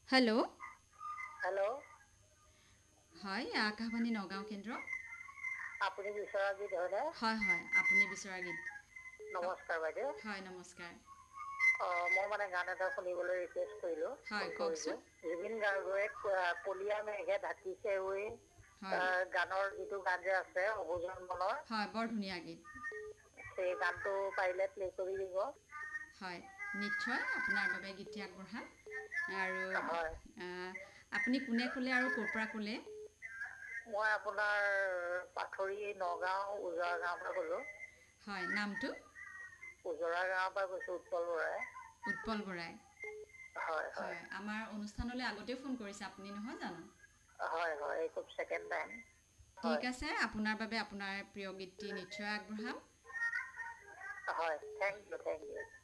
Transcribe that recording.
Hello' hello' হয় আকাশবাণী নগাঁও কেন্দ্ৰ আপুনি বিচৰা গীত হয়নে? হয় হয় আপুনি বিচৰা গীত নমস্কাৰ বাইদেউ। হয় নমস্কাৰ মই মানে গান এটা শুনিবলৈ ৰিকুৱেষ্ট কৰিলোঁ, হয় ফোন কৰিছোঁ। কওকচোন জুবিন গাৰ্গয়ে কলীয়া মেঘে ঢাকিছে উই হয় গানৰ যিটো গান যে আছে অবুজন মনৰ, হয় বৰ ধুনীয়া গীত সেই গানটো পাৰিলে প্লে কৰি দিব। হয় নিশ্চয় আপোনাৰ বাবে গীতটি আগবঢ়াম হয়। আৰু আপুনি কোনে ক'লে আৰু ক'ৰ পৰা ক'লে? মই আপোনাৰ পাথৰি নগাঁও উজৰা গাঁৱৰ পৰা ক'লোঁ। হয় নামটো? উজৰা গাঁৱৰ পৰা কৈছোঁ, উৎপল বৰাই। উৎপল বৰাই হয় আমাৰ অনুষ্ঠানলৈ আগতেও ফোন কৰিছে আপুনি নহয় জানো? হয় হয় এই খুব ছেকেণ্ড টাইম। ঠিক হয় আছে আপোনাৰ বাবে আপোনাৰ প্ৰিয় গীতটি নিশ্চয় আগবঢ়াম। হয় থেংক ইউ থেংক ইউ।